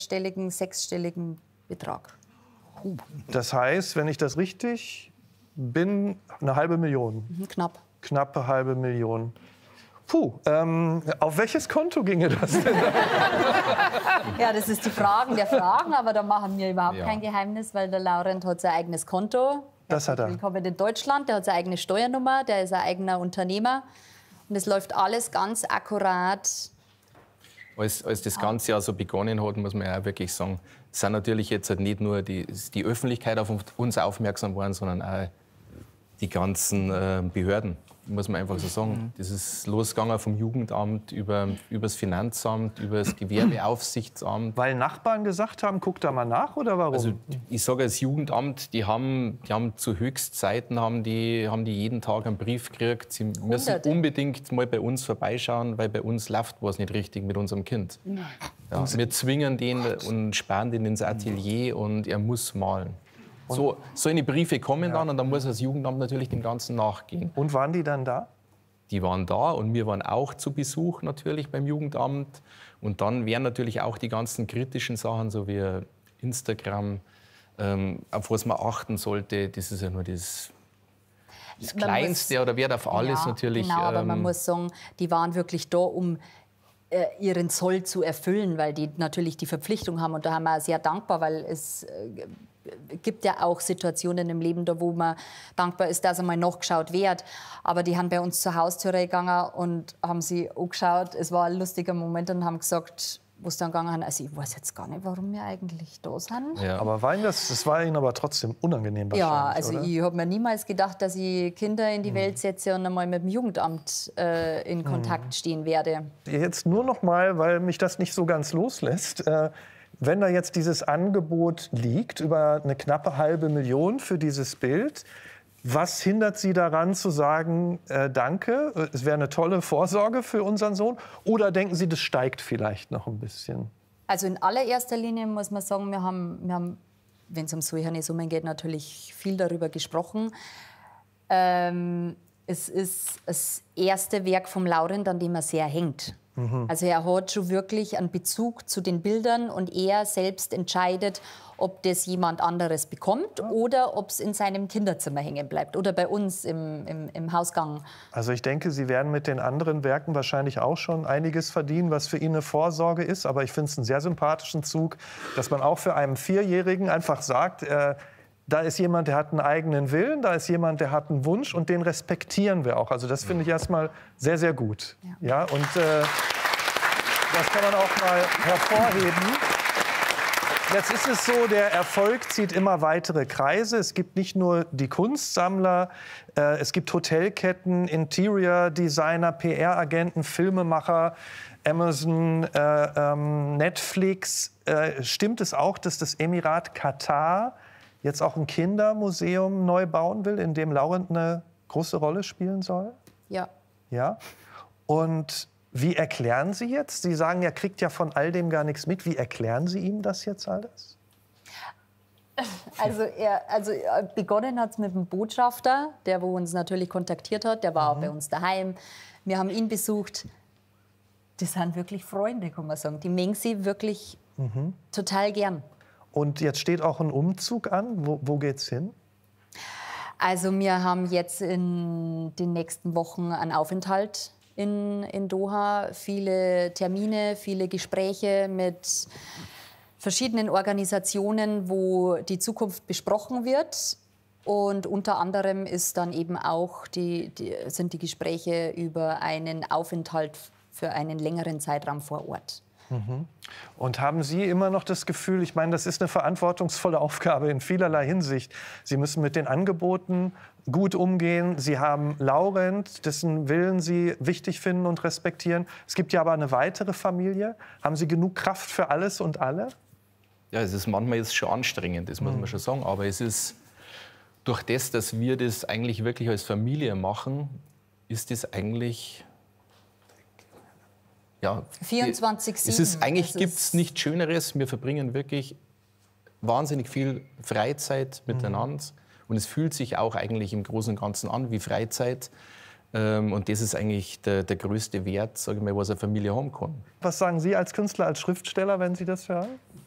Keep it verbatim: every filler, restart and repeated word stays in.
stelligen, sechsstelligen Betrag. Das heißt, wenn ich das richtig bin, eine halbe Million. Mhm, knapp. Knappe halbe Million. Puh, ähm, auf welches Konto ginge das denn? Ja, das ist die Fragen der Fragen, aber da machen wir überhaupt Ja. kein Geheimnis, weil der Laurent hat sein eigenes Konto. Das hat er. Willkommen in Deutschland, der hat seine eigene Steuernummer, der ist ein eigener Unternehmer. Und es läuft alles ganz akkurat. Als, als das Ganze ja so begonnen hat, muss man ja auch wirklich sagen, sind natürlich jetzt halt nicht nur die, die Öffentlichkeit auf uns aufmerksam geworden, sondern auch die ganzen äh, Behörden, muss man einfach so sagen. Das ist losgegangen vom Jugendamt über das Finanzamt, über das Gewerbeaufsichtsamt. Weil Nachbarn gesagt haben, guck da mal nach, oder warum? Also ich sage, das Jugendamt, die haben, die haben zu Höchstzeiten haben die, haben die jeden Tag einen Brief gekriegt. Sie müssen Hunderte. unbedingt mal bei uns vorbeischauen, weil bei uns läuft was nicht richtig mit unserem Kind. Ja, wir zwingen den und sperren den ins Atelier und er muss malen. So, so eine Briefe kommen dann und dann muss das Jugendamt natürlich dem Ganzen nachgehen. Und waren die dann da? Die waren da und wir waren auch zu Besuch natürlich beim Jugendamt. Und dann wären natürlich auch die ganzen kritischen Sachen, so wie Instagram, ähm, auf was man achten sollte. Das ist ja nur das, das Man Kleinste muss- oder Wert auf alles ja, natürlich. Genau, aber man ähm, muss sagen, die waren wirklich da, um äh, ihren Zoll zu erfüllen, weil die natürlich die Verpflichtung haben. Und da haben wir auch sehr dankbar, weil es äh, gibt ja auch Situationen im Leben, da wo man dankbar ist, dass einmal nachgeschaut wird. Aber die haben bei uns zur Haustür gegangen und haben sie angeschaut. Es war ein lustiger Moment und haben gesagt, wo es dann gegangen haben, also ich weiß jetzt gar nicht, warum wir eigentlich da sind. ja. Aber war Ihnen das, das war Ihnen aber trotzdem unangenehm Ja, wahrscheinlich, also oder? ich habe mir niemals gedacht, dass ich Kinder in die Welt setze und einmal mit dem Jugendamt äh, in Kontakt stehen werde. Jetzt nur noch mal, weil mich das nicht so ganz loslässt. Äh, wenn da jetzt dieses Angebot liegt über eine knappe halbe Million für dieses Bild, was hindert Sie daran zu sagen, äh, danke, es wäre eine tolle Vorsorge für unseren Sohn? Oder denken Sie, das steigt vielleicht noch ein bisschen? Also in allererster Linie muss man sagen, wir haben, wir haben wenn es um solche Summen geht, natürlich viel darüber gesprochen. Ähm, es ist das erste Werk vom Laurent, an dem er sehr hängt. Also er hat schon wirklich einen Bezug zu den Bildern und er selbst entscheidet, ob das jemand anderes bekommt oder ob es in seinem Kinderzimmer hängen bleibt oder bei uns im, im, im Hausgang. Also ich denke, Sie werden mit den anderen Werken wahrscheinlich auch schon einiges verdienen, was für ihn eine Vorsorge ist. Aber ich finde es einen sehr sympathischen Zug, dass man auch für einen Vierjährigen einfach sagt, äh, da ist jemand, der hat einen eigenen Willen, da ist jemand, der hat einen Wunsch und den respektieren wir auch. Also das finde ich erstmal sehr, sehr gut. Ja. Ja, und äh, das kann man auch mal hervorheben. Jetzt ist es so, der Erfolg zieht immer weitere Kreise. Es gibt nicht nur die Kunstsammler, äh, es gibt Hotelketten, Interior-Designer, P R-Agenten, Filmemacher, Amazon, äh, ähm, Netflix. Äh, stimmt es auch, dass das Emirat Katar jetzt auch ein Kindermuseum neu bauen will, in dem Laurent eine große Rolle spielen soll? Ja. Ja. Und wie erklären Sie jetzt? Sie sagen, er kriegt ja von all dem gar nichts mit. Wie erklären Sie ihm das jetzt alles? Also, er, also begonnen hat es mit dem Botschafter, der wo uns natürlich kontaktiert hat. Der war auch bei uns daheim. Wir haben ihn besucht. Das sind wirklich Freunde, kann man sagen. Die mengen sie wirklich total gern. Und jetzt steht auch ein Umzug an. Wo, wo geht's hin? Also wir haben jetzt in den nächsten Wochen einen Aufenthalt in, in Doha. Viele Termine, viele Gespräche mit verschiedenen Organisationen, wo die Zukunft besprochen wird. Und unter anderem ist dann eben auch die, die, sind die Gespräche über einen Aufenthalt für einen längeren Zeitraum vor Ort. Und haben Sie immer noch das Gefühl, ich meine, das ist eine verantwortungsvolle Aufgabe in vielerlei Hinsicht. Sie müssen mit den Angeboten gut umgehen. Sie haben Laurent, dessen Willen Sie wichtig finden und respektieren. Es gibt ja aber eine weitere Familie. Haben Sie genug Kraft für alles und alle? Ja, es ist manchmal ist es schon anstrengend, das muss man schon sagen. Aber es ist durch das, dass wir das eigentlich wirklich als Familie machen, ist das eigentlich ja, vierundzwanzig es sieben. ist eigentlich Das gibt es ist- nichts Schöneres. Wir verbringen wirklich wahnsinnig viel Freizeit miteinander und es fühlt sich auch eigentlich im Großen und Ganzen an wie Freizeit. Ähm, Und das ist eigentlich der, der größte Wert, sage ich mal, was eine Familie haben kann. Was sagen Sie als Künstler, als Schriftsteller, wenn Sie das hören?